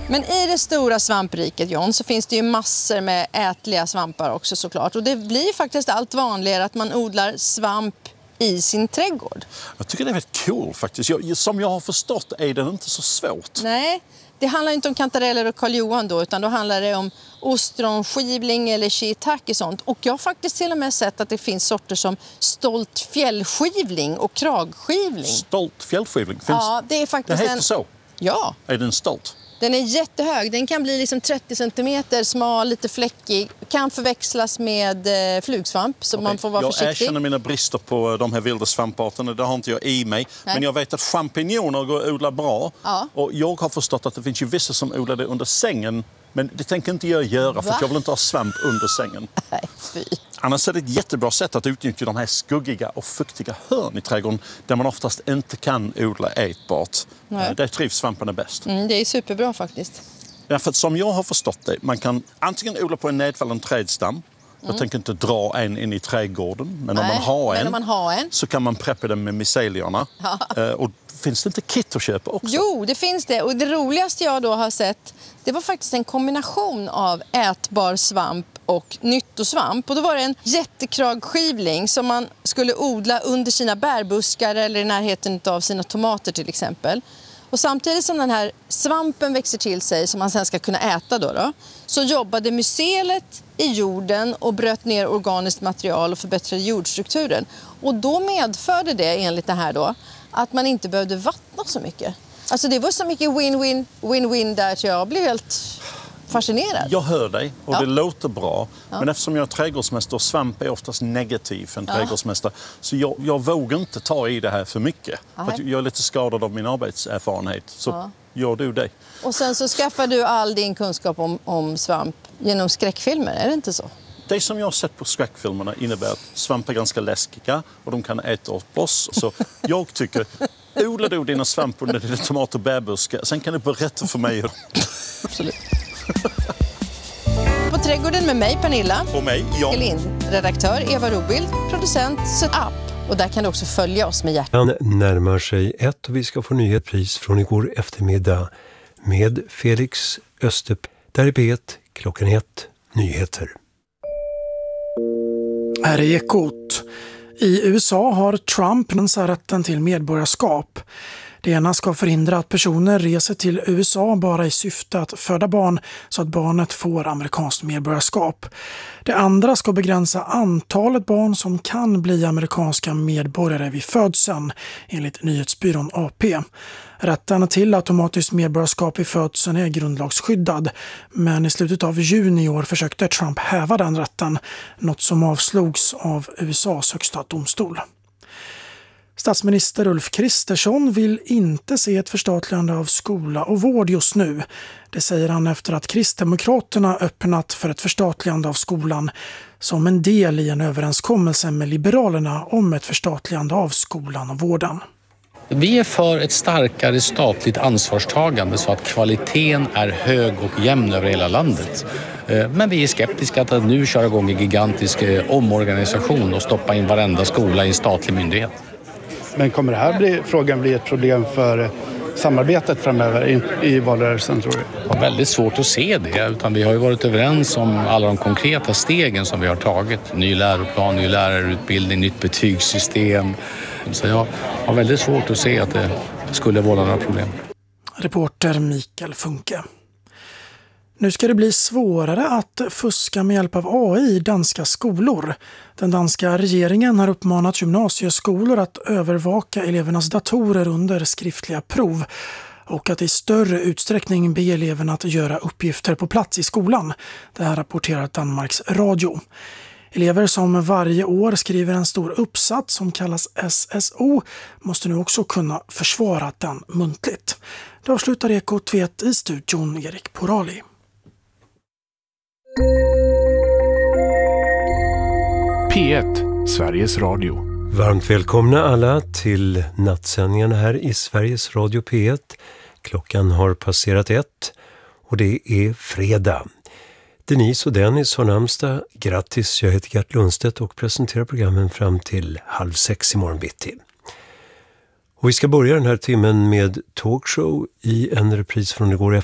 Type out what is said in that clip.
Men i det stora svampriket, John, så finns det ju massor med ätliga svampar också såklart. Och det blir faktiskt allt vanligare att man odlar svamp i sin trädgård. Jag tycker det är väldigt cool faktiskt. Som jag har förstått är det inte så svårt. Nej, det handlar inte om kantareller och Karl Johan då, utan då handlar det om ostronskivling eller shiitake och sånt. Och jag har faktiskt till och med sett att det finns sorter som stolt fjällskivling och kragskivling. Stolt fjällskivling? Finns... Ja, det är faktiskt det heter så? Ja. Är den stolt? Den är jättehög. Den kan bli liksom 30 centimeter, smal, lite fläckig. Kan förväxlas med flugsvamp, så man får vara försiktig. Jag erkänner mina brister på de här vilda svamparterna. Det har inte jag i mig. Nej. Men jag vet att champinjoner går att odla bra. Ja. Och jag har förstått att det finns ju vissa som odlar det under sängen. Men det tänker inte jag göra, för att jag vill inte ha svamp under sängen. Nej, fy. Annars är det ett jättebra sätt att utnyttja de här skuggiga och fuktiga hörn i trädgården där man oftast inte kan odla ätbart. Där trivs svamparna bäst. Det är superbra faktiskt. Därför att som jag har förstått det, man kan antingen odla på en nedfallen trädstam. Jag tänker inte dra en in i trädgården, men om man har en så kan man preppa den med mycelierna. Och finns det inte kit att köpa också? Jo, det finns det. Och det roligaste jag då har sett, det var faktiskt en kombination av ätbar svamp och nyttosvamp. Och då var det en jättekragskivling som man skulle odla under sina bärbuskar eller i närheten av sina tomater till exempel. Och samtidigt som den här svampen växer till sig som man sen ska kunna äta då, så jobbade mycelet i jorden och bröt ner organiskt material och förbättrade jordstrukturen. Och då medförde det enligt det här då att man inte behövde vattna så mycket. Alltså det var så mycket win-win där att jag blev helt fascinerad. Jag hör dig och det låter bra. Ja. Men eftersom jag är trädgårdsmästare och svamp är oftast negativ för en trädgårdsmästare. Så jag vågar inte ta i det här för mycket. För att jag är lite skadad av min arbetserfarenhet. Så gör du det. Och sen så skaffar du all din kunskap om svamp genom skräckfilmer, är det inte så? Det som jag har sett på skräckfilmerna innebär att svamp är ganska läskiga och de kan äta upp oss. Så jag tycker, odlar du dina svamp under dina tomat- och bärbuskar, sen kan du berätta för mig hur. Absolut. På trädgården med mig, Pernilla. Och mig, John. Redaktör Eva Robild, producent Setup. Och där kan du också följa oss med hjärtat. Han närmar sig och vi ska få nyhetspris från igår eftermiddag med Felix Östep. Där är P1, klockan 1, nyheter. Här är Ekot. I USA har Trump rätten till medborgarskap. Det ena ska förhindra att personer reser till USA bara i syfte att föda barn så att barnet får amerikanskt medborgarskap. Det andra ska begränsa antalet barn som kan bli amerikanska medborgare vid födseln, enligt nyhetsbyrån AP. Rätten till automatiskt medborgarskap vid födseln är grundlagsskyddad, men i slutet av juni i år försökte Trump häva den rätten, något som avslogs av USAs högsta domstol. Statsminister Ulf Kristersson vill inte se ett förstatligande av skola och vård just nu. Det säger han efter att Kristdemokraterna öppnat för ett förstatligande av skolan som en del i en överenskommelse med Liberalerna om ett förstatligande av skolan och vården. Vi är för ett starkare statligt ansvarstagande så att kvaliteten är hög och jämn över hela landet. Men vi är skeptiska att nu köra igång en gigantisk omorganisation och stoppa in varenda skola i en statlig myndighet. Men kommer det här frågan bli ett problem för samarbetet framöver i valrörelsen, tror du? Det är väldigt svårt att se det, utan vi har ju varit överens om alla de konkreta stegen som vi har tagit. Ny läroplan, ny lärarutbildning, nytt betygssystem. Så jag har väldigt svårt att se att det skulle vara några problem. Reporter Mikael Funke. Nu ska det bli svårare att fuska med hjälp av AI i danska skolor. Den danska regeringen har uppmanat gymnasieskolor att övervaka elevernas datorer under skriftliga prov och att i större utsträckning be eleverna att göra uppgifter på plats i skolan. Det här rapporterar Danmarks Radio. Elever som varje år skriver en stor uppsats som kallas SSO måste nu också kunna försvara den muntligt. Det avslutar Ekot i studion Erik Porali. P1, Sveriges Radio. Varmt välkomna alla till nattsändningarna här i Sveriges Radio P1. Klockan har passerat 1 och det är fredag. Denise och Dennis har namnsdag. Grattis, jag heter Gert Lundstedt och presenterar programmen fram till 5:30 imorgon bitti. Och vi ska börja den här timmen med talkshow i en repris från igår